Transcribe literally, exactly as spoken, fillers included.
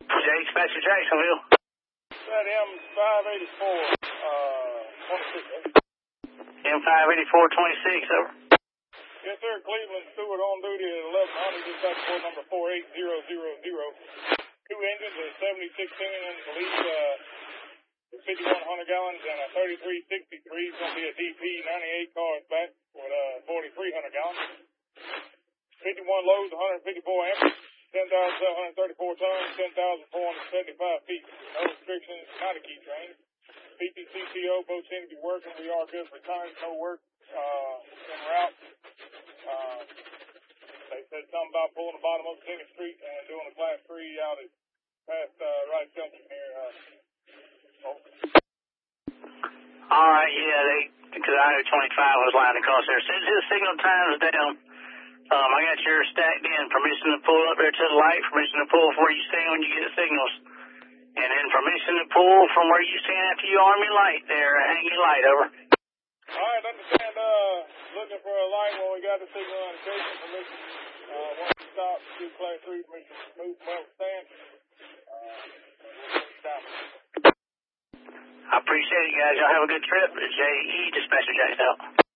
J, Dispatcher Jacksonville. That M five eighty-four, uh, twenty-six. M five eighty-four twenty-six, over. Yes, sir. Cleveland Stewart on duty at eleven hundred, dispatch report number four eight zero zero zero. Two engines, a seventy-six engine, the lead, uh, fifty-one hundred gallons, and a thirty-three sixty-three. It's going to be a D P, ninety-eight cars back with uh, forty-three hundred gallons. fifty-one loads, one hundred fifty-four amps, ten thousand seven hundred thirty-four tons, ten thousand four hundred seventy-five feet. No restrictions, not a key train. P T C C O, both seem to be working. We are good for tons, no work uh, en route. Uh, they said something about pulling the bottom of Second Street and doing a class three out at past uh, Rice Junction here. Uh, over. All right, yeah, they, because I know twenty-five was lying across there. Since his signal time's down, um, I got yours stacked in. Permission to pull up there to the light, permission to pull from where you stand when you get the signals, and then permission to pull from where you stand after you arm your light there, hang your light, over. All right, understand, uh, looking for a light when we got the signal indication, permission, uh, once you stop, do class three, permission to move from where we stand. Uh, stop. I appreciate it, guys. Y'all have a good trip. J E, Dispatcher Jacksonville.